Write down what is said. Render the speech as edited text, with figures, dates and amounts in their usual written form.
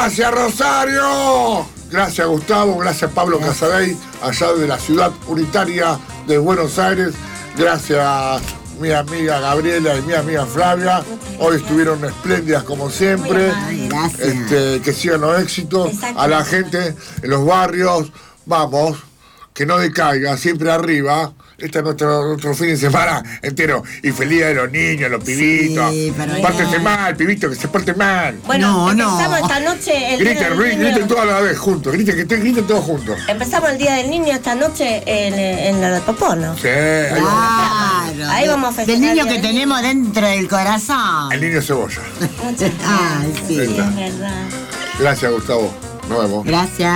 Gracias, Rosario. Gracias, Gustavo. Gracias, Pablo Casadei, allá de la ciudad unitaria de Buenos Aires. Gracias, mi amiga Gabriela y mi amiga Flavia. Hoy estuvieron espléndidas como siempre. Ay, gracias. Que sigan los éxitos. A la gente en los barrios, vamos, que no decaiga, siempre arriba. Este es nuestro fin de semana entero. Y feliz día de los niños, los pibitos. Sí, pero Pórtense mal, pibito, que se porten mal. Bueno, No. empezamos esta noche el Día del Griten Niño. toda la vez juntos. Griten todos juntos. Empezamos el Día del Niño esta noche en la de Popono. Sí, ahí vamos. Claro. Ahí vamos a festejar Del niño el que día del tenemos dentro del corazón. El niño cebolla. Muchas Ay, sí. gracias, es verdad. Gracias, Gustavo. Nos vemos. Gracias.